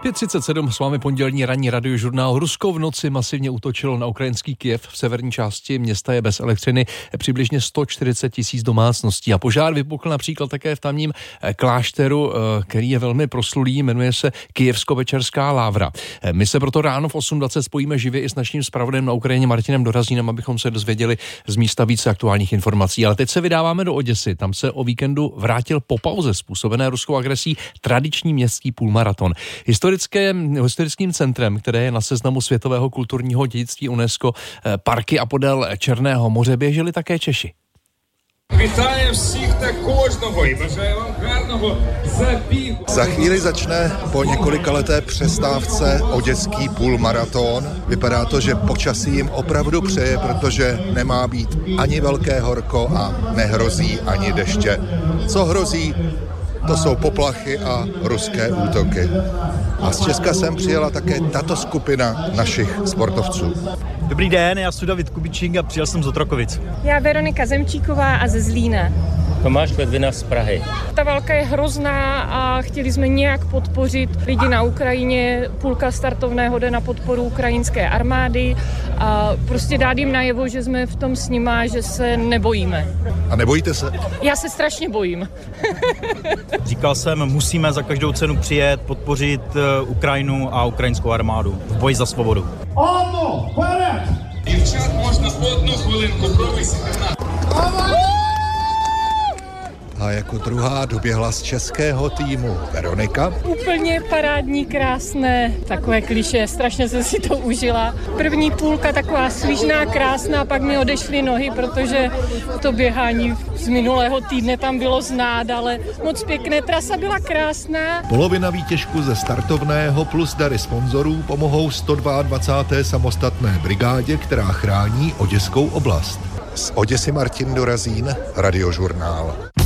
5:37 s vámi pondělní ranní radiožurnál. Rusko v noci masivně útočilo na ukrajinský Kyjev. V severní části města je bez elektřiny přibližně 140 000 domácností. A požár vypukl například také v tamním klášteru, který je velmi proslulý, jmenuje se Kyjevsko-Večerská lávra. My se proto ráno v 8:20 spojíme živě i s naším zpravodajem na Ukrajině Martinem Dorazínem, abychom se dozvěděli z místa více aktuálních informací. Ale teď se vydáváme do Oděsy. Tam se o víkendu vrátil po pauze způsobené ruskou agresí tradiční městský půlmaraton. Historickým centrem, které je na seznamu světového kulturního dědictví UNESCO, parky a podél Černého moře, běželi také Češi. Vítám všech ta každého i bажаю vám гарного забігу. Za chvíli začne po několikaleté přestávce oděský půlmaraton. Vypadá to, že počasí jim opravdu přeje, protože nemá být ani velké horko a nehrozí ani deště. Co hrozí? To jsou poplachy a ruské útoky. A z Česka sem přijela také tato skupina našich sportovců. Dobrý den, já jsem David Kubičík a přijel jsem z Otrokovic. Já Veronika Zemčíková a ze Zlína. Tomáš Ledvina z Prahy. Ta válka je hrozná a chtěli jsme nějak podpořit lidi na Ukrajině. Půlka startovného jde na podporu ukrajinské armády a prostě dát jim najevo, že jsme v tom s nima, že se nebojíme. A nebojíte se? Já se strašně bojím. Říkal jsem, musíme za každou cenu přijet, podpořit Ukrajinu a ukrajinskou armádu v boji za svobodu. Ano, вперед! Дівчат, можна одну хвилинку провисіти на... A jako druhá doběhla z českého týmu Veronika. Úplně parádní, krásné, takové klišé, strašně jsem si to užila. První půlka taková svižná, krásná, pak mi odešly nohy, protože to běhání z minulého týdne tam bylo znát, ale moc pěkné, trasa byla krásná. Polovina výtěžku ze startovného plus dary sponzorů pomohou 122. samostatné brigádě, která chrání Oděskou oblast. Z Oděsy Martin Dorazín, Radiožurnál.